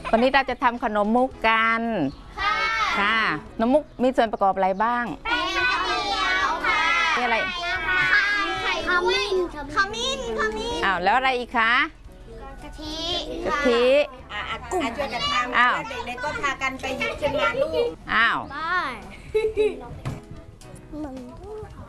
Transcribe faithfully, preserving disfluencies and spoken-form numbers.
วันนี้เราจะทำขนมมุกกันค่ะขนมมุกมีส่วนประกอบอะไรบ้างแป้งข้าวเหนียวค่ะมีอะไรไข่ขมิ้นขมิ้นขมิ้นอ้าวแล้วอะไรอีกคะกะทิกะทิอ่ะกลุ่มช่วยกันทำแล้วเด็กๆก็พากันไปหยิบขึ้นมาลูกอ้าวได้